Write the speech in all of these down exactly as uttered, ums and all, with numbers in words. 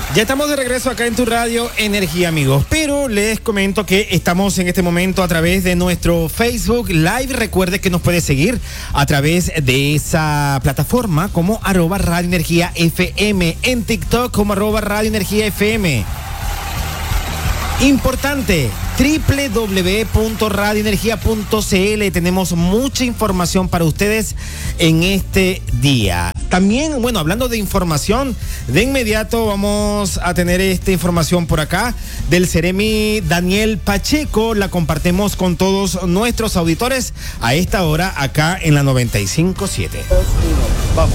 Ya estamos de regreso acá en tu radio Energía, amigos, pero les comento que estamos en este momento a través de nuestro Facebook Live. Recuerde que nos puede seguir a través de esa plataforma como arroba Radio Energía F M, en TikTok como arroba Radio Energía F M. Importante, doble u doble u doble u punto radio energía punto c l. Tenemos mucha información para ustedes en este día. También, bueno, hablando de información, de inmediato vamos a tener esta información por acá del Ceremi Daniel Pacheco. La compartimos con todos nuestros auditores a esta hora acá en la noventa y cinco punto siete. Vamos.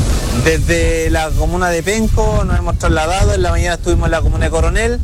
Desde la comuna de Penco nos hemos trasladado. En la mañana estuvimos en la comuna de Coronel.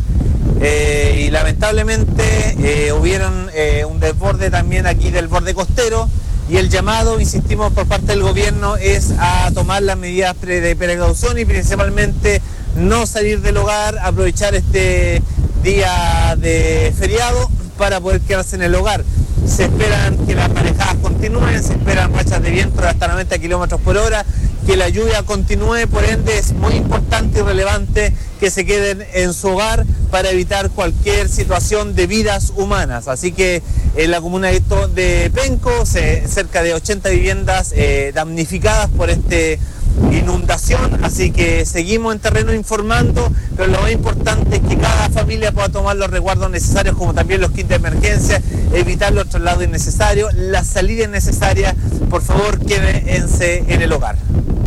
Eh, y lamentablemente eh, hubieron eh, un desborde también aquí del borde costero, y el llamado, insistimos, por parte del gobierno es a tomar las medidas pre de precaución y principalmente no salir del hogar, aprovechar este día de feriado para poder quedarse en el hogar. Se esperan que las marejadas continúen, se esperan rachas de viento de hasta noventa kilómetros por hora, que la lluvia continúe, por ende es muy importante y relevante que se queden en su hogar para evitar cualquier situación de vidas humanas. Así que en la comuna de Penco, se, cerca de ochenta viviendas eh, damnificadas por este inundación, así que seguimos en terreno informando, pero lo más importante es que cada familia pueda tomar los resguardos necesarios, como también los kits de emergencia, evitar los traslados innecesarios, las salidas innecesarias. Por favor, quédense en el hogar.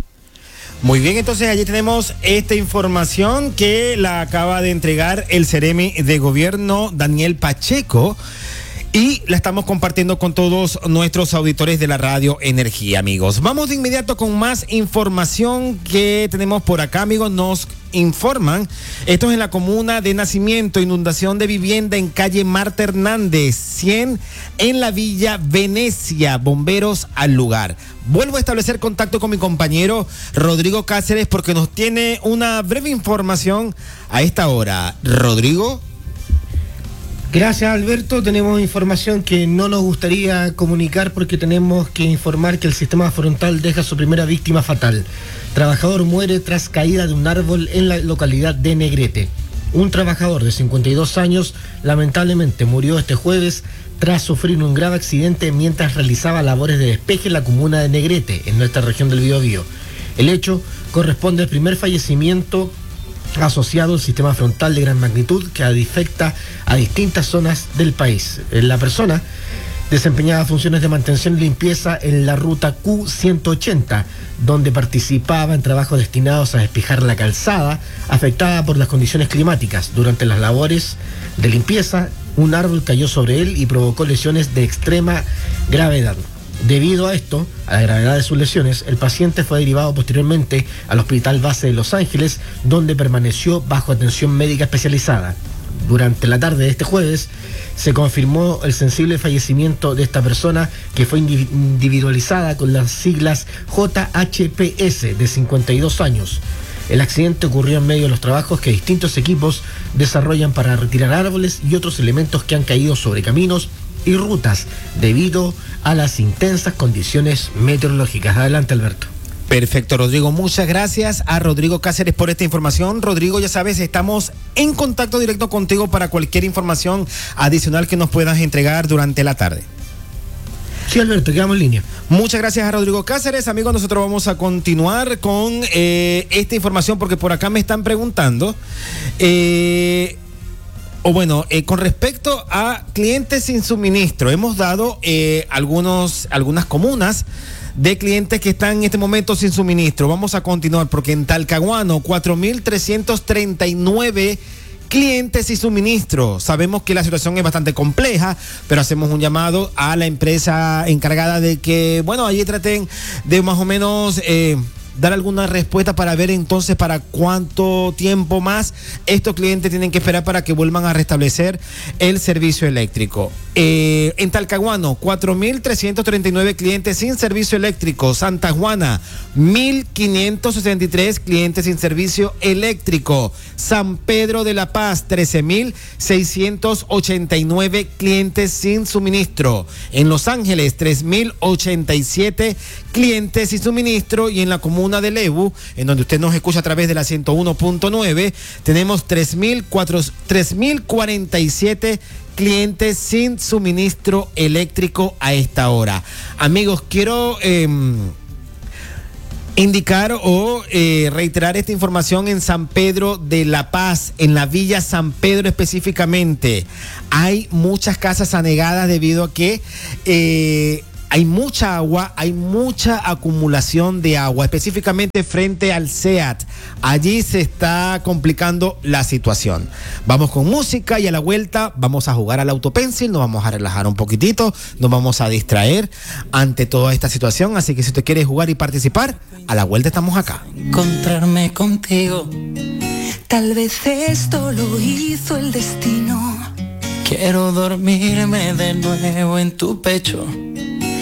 Muy bien, entonces allí tenemos esta información que la acaba de entregar el Ceremi de Gobierno Daniel Pacheco, y la estamos compartiendo con todos nuestros auditores de la Radio Energía, amigos. Vamos de inmediato con más información que tenemos por acá, amigos. Nos informan, esto es en la comuna de Nacimiento, inundación de vivienda en calle Marta Hernández, cien en la Villa Venecia, bomberos al lugar. Vuelvo a establecer contacto con mi compañero Rodrigo Cáceres porque nos tiene una breve información a esta hora. Rodrigo. Gracias, Alberto. Tenemos información que no nos gustaría comunicar porque tenemos que informar que el sistema frontal deja su primera víctima fatal. Trabajador muere tras caída de un árbol en la localidad de Negrete. Un trabajador de cincuenta y dos años lamentablemente murió este jueves tras sufrir un grave accidente mientras realizaba labores de despeje en la comuna de Negrete, en nuestra región del Biobío. El hecho corresponde al primer fallecimiento asociado al sistema frontal de gran magnitud que afecta a distintas zonas del país. La persona desempeñaba funciones de mantención y limpieza en la ruta Q ciento ochenta, donde participaba en trabajos destinados a despejar la calzada afectada por las condiciones climáticas. Durante las labores de limpieza, un árbol cayó sobre él y provocó lesiones de extrema gravedad. Debido a esto, a la gravedad de sus lesiones, el paciente fue derivado posteriormente al Hospital Base de Los Ángeles, donde permaneció bajo atención médica especializada. Durante la tarde de este jueves, se confirmó el sensible fallecimiento de esta persona, que fue individualizada con las siglas J H P S, de cincuenta y dos años. El accidente ocurrió en medio de los trabajos que distintos equipos desarrollan para retirar árboles y otros elementos que han caído sobre caminos y rutas debido a las intensas condiciones meteorológicas. Adelante, Alberto. Perfecto, Rodrigo. Muchas gracias a Rodrigo Cáceres por esta información. Rodrigo, ya sabes, estamos en contacto directo contigo para cualquier información adicional que nos puedas entregar durante la tarde. Sí, Alberto, quedamos en línea. Muchas gracias a Rodrigo Cáceres. Amigos, nosotros vamos a continuar con eh, esta información porque por acá me están preguntando... Eh, O bueno, eh, con respecto a clientes sin suministro, hemos dado eh, algunos, algunas comunas de clientes que están en este momento sin suministro. Vamos a continuar porque en Talcahuano, cuatro mil trescientos treinta y nueve clientes sin suministro. Sabemos que la situación es bastante compleja, pero hacemos un llamado a la empresa encargada de que, bueno, allí traten de más o menos... Eh, dar alguna respuesta para ver entonces para cuánto tiempo más estos clientes tienen que esperar para que vuelvan a restablecer el servicio eléctrico. Eh, en Talcahuano, cuatro mil trescientos treinta y nueve clientes sin servicio eléctrico. Santa Juana, mil quinientos sesenta y tres clientes sin servicio eléctrico. San Pedro de la Paz, trece mil seiscientos ochenta y nueve clientes sin suministro. En Los Ángeles, tres mil ochenta y siete clientes sin suministro. Y en la comuna comuna de Lebu, en donde usted nos escucha a través de la ciento uno punto nueve, tenemos tres mil cuarenta y siete clientes sin suministro eléctrico a esta hora. Amigos, quiero eh, indicar o eh, reiterar esta información en San Pedro de La Paz, en la Villa San Pedro específicamente. Hay muchas casas anegadas debido a que eh, hay mucha agua, hay mucha acumulación de agua, específicamente frente al SEAT. Allí se está complicando la situación. Vamos con música y a la vuelta vamos a jugar al autopencil, nos vamos a relajar un poquitito, nos vamos a distraer ante toda esta situación. Así que si usted quiere jugar y participar, a la vuelta estamos acá. Encontrarme contigo, tal vez esto lo hizo el destino. Quiero dormirme de nuevo en tu pecho